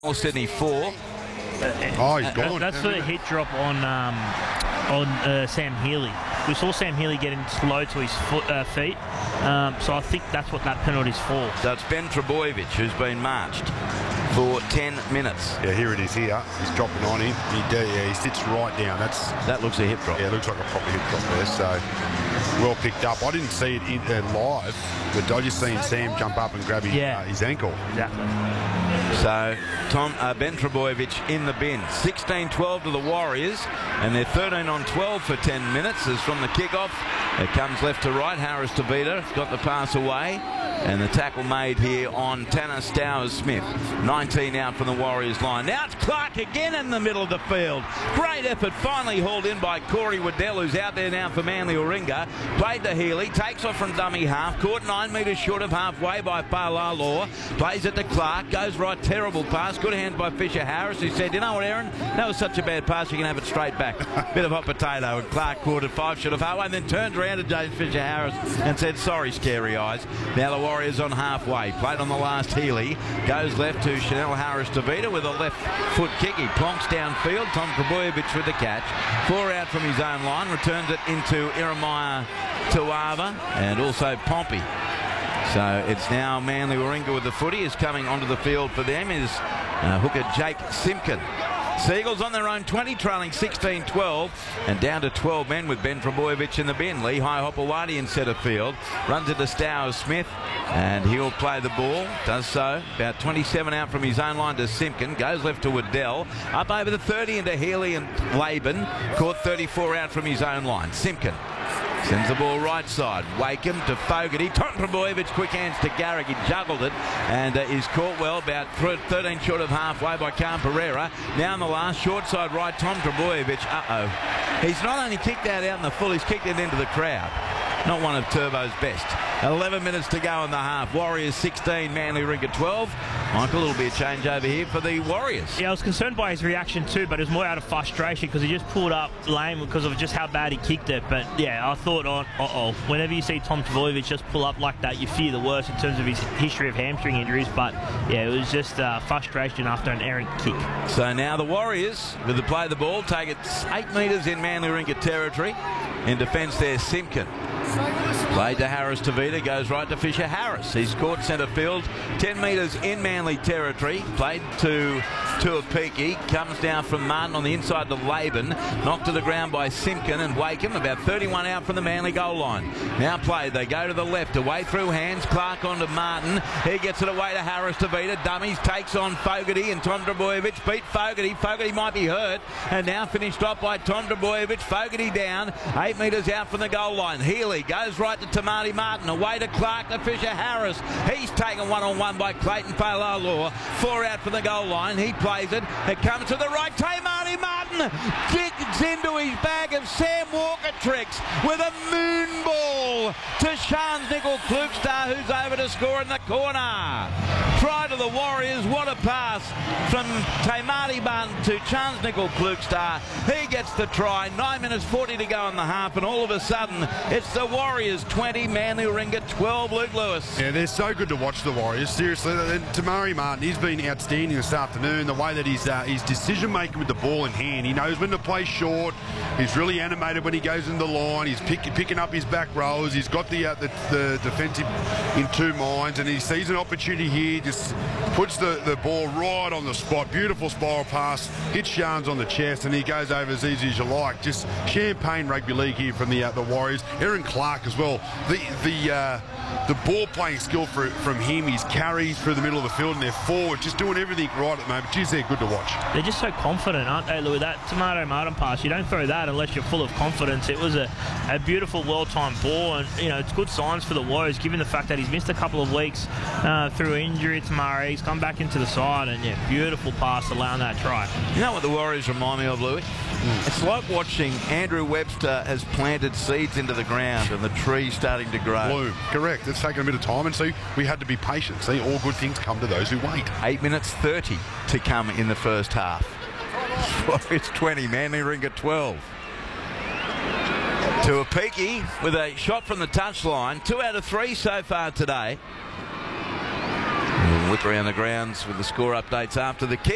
Sydney 4. Oh, he's gone. That's for the hit drop on Sam Healy. We saw Sam Healy getting slow to his feet, so I think that's what that penalty's for. So it's Ben Trbojevic who's been marched for 10 minutes. Yeah, here it is here. He's dropping on him. He sits right down. That looks a hip drop. Yeah, it looks like a proper hip drop there. So well picked up. I didn't see it live, but I just seen Sam jump up and grab his ankle. Exactly. So Ben Trbojevic in the bin. 16-12 to the Warriors, and they're 13 on 12 for 10 minutes. As from the kickoff, it comes left to right. Harris to Vita got the pass away, and the tackle made here on Tanner Stowers-Smith. 19 out from the Warriors line. Now it's Clark again in the middle of the field. Great effort, finally hauled in by Corey Waddell, who's out there now for Manly Warringah. Played to Healy, takes off from dummy half, caught 9 metres short of halfway by Palalaw. Plays it to Clark, goes right, terrible pass. Good hand by Fisher Harris, who said, you know what, Aaron, that was such a bad pass, you can have it straight back. Bit of hot potato, and Clark caught it 5 short of halfway, and then turned around to James Fisher Harris and said, sorry, scary eyes. Now the Warriors on halfway. Played on the last Healy. Goes left to Chanel Harris-Tavita with a left foot kick. He plonks downfield. Tom Trbojevic with the catch. 4 out from his own line. Returns it into Iremaya Tuava and also Pompey. So it's now Manly Warringah with the footy. Is coming onto the field for them is hooker Jake Simpkin. Seagulls on their own 20, trailing 16-12, and down to 12 men with Ben Trbojevic in the bin. Lehigh Hopewadi in centre field. Runs it to Stowers-Smith, and he'll play the ball. Does so. About 27 out from his own line to Simpkin. Goes left to Waddell. Up over the 30 into Healy and Laban. Caught 34 out from his own line. Simpkin sends the ball right side. Wakeham to Fogarty. Tom Trbojevic, quick hands to Garrick. He juggled it and is caught well, about 13 short of halfway by Khan Pereira. Now in the last, short side right, Tom Trbojevic. He's not only kicked that out in the full, he's kicked it into the crowd. Not one of Turbo's best. 11 minutes to go in the half. Warriors 16, Manly Warringah 12. Michael, it'll be a change over here for the Warriors. Yeah, I was concerned by his reaction too, but it was more out of frustration because he just pulled up lame because of just how bad he kicked it. But yeah, I thought, whenever you see Tom Trbojevic just pull up like that, you fear the worst in terms of his history of hamstring injuries. But yeah, it was just frustration after an errant kick. So now the Warriors, with the play the ball, take it 8 metres in Manly Warringah territory. In defence there, Simpkin. Played to Harris-Tavita, goes right to Fisher Harris. He's caught centre field, 10 metres in Manly territory. Played to Tuapiki, comes down from Martin on the inside to Laban. Knocked to the ground by Simpkin and Wakeham, about 31 out from the Manly goal line. Now played, they go to the left, away through hands, Clark onto Martin. He gets it away to Harris-Tavita, dummies, takes on Fogarty, and Tom Trbojevic beat Fogarty. Fogarty might be hurt, and now finished off by Tom Trbojevic. Fogarty down, 8 metres out from the goal line. Healy goes right to Tamati Martin, away to Clark to Fisher Harris. He's taken one-on-one by Clayton Palalaw. 4 out from the goal line. He plays it. It comes to the right. Tamati Martin digs into his bag of Sam Walker tricks with a moon ball to Shans Nickel-Klukstad, who's over to score in the corner. Try to the Warriors. What a pass from Tamati Martin to Chance Nickel-Klukstad. He gets the try. 9 minutes 40 to go in the half, and all of a sudden it's the Warriors 20, Manly Warringah 12. Luke Lewis. Yeah, they're so good to watch, the Warriors. Seriously, Tamati Martin, he's been outstanding this afternoon. The way that his decision making with the ball in hand, he knows when to play short. He's really animated when he goes in the line. He's picking up his back rows. He's got the defensive in 2 minds, and he sees an opportunity here. Just puts the ball right on the spot. Beautiful spiral pass. Hits Shans on the chest, and he goes over as easy as you like. Just champagne rugby league here from the Warriors. Aaron Clark as well. The ball playing skill from him, his carries through the middle of the field, and they're forward, just doing everything right at the moment. Geez, they're good to watch. They're just so confident, aren't they, Louis? That Tamati Martin pass, you don't throw that unless you're full of confidence. It was a beautiful, well-timed ball, and it's good signs for the Warriors, given the fact that he's missed a couple of weeks through injury to Murray. He's come back into the side, and yeah, beautiful pass allowing that try. You know what the Warriors remind me of, Louis? It's like watching Andrew Webster has planted seeds into the ground and the tree's starting to grow. Bloom, correct. It's taken a bit of time, and see, we had to be patient. See, all good things come to those who wait. 8 minutes 30 to come in the first half. It's 20, Manly Warringah 12. Tuapiki with a shot from the touchline. 2 out of 3 so far today. We'll whip around the grounds with the score updates after the kick.